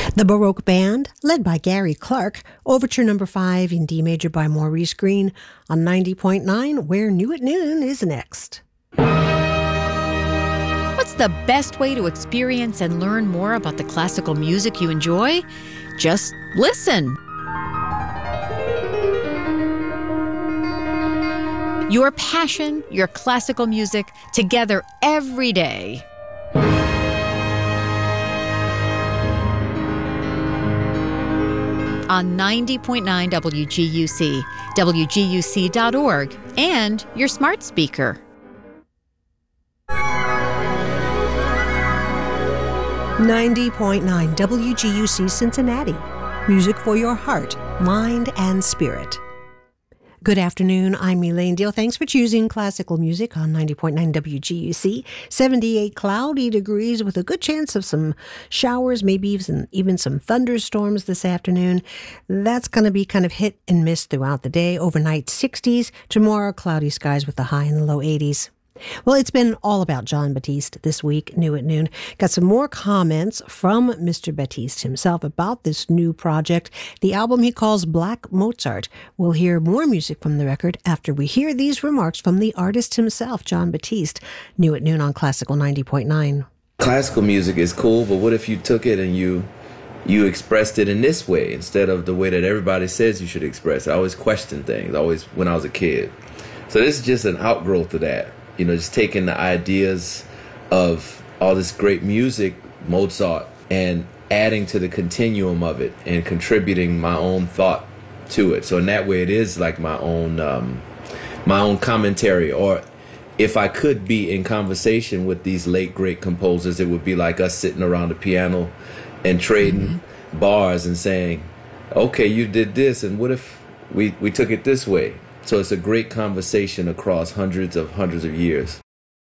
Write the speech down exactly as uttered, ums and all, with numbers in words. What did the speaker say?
The Baroque Band, led by Gary Clark, Overture Number five in D major by Maurice Greene on ninety point nine, where New at Noon is next. What's the best way to experience and learn more about the classical music you enjoy? Just listen. Your passion, your classical music, together every day. On ninety point nine W G U C, W G U C dot org, and your smart speaker. ninety point nine W G U C Cincinnati. Music for your heart, mind, and spirit. Good afternoon, I'm Elaine Deal. Thanks for choosing classical music on ninety point nine W G U C. seventy-eight cloudy degrees with a good chance of some showers, maybe even, even some thunderstorms this afternoon. That's going to be kind of hit and miss throughout the day. Overnight sixties, tomorrow cloudy skies with the high in the low eighties. Well, it's been all about Jon Batiste this week, New at Noon. Got some more comments from Mister Batiste himself about this new project, the album he calls Black Mozart. We'll hear more music from the record after we hear these remarks from the artist himself, Jon Batiste. New at Noon on Classical ninety point nine. Classical music is cool, but what if you took it and you you expressed it in this way instead of the way that everybody says you should express it? I always questioned things, always when I was a kid. So this is just an outgrowth of that. You know, just taking the ideas of all this great music, Mozart, and adding to the continuum of it and contributing my own thought to it. So in that way, it is like my own um, my own commentary. Or if I could be in conversation with these late great composers, it would be like us sitting around the piano and trading mm-hmm. bars and saying, "Okay, you did this, and what if we we took it this way?" So it's a great conversation across hundreds of hundreds of years.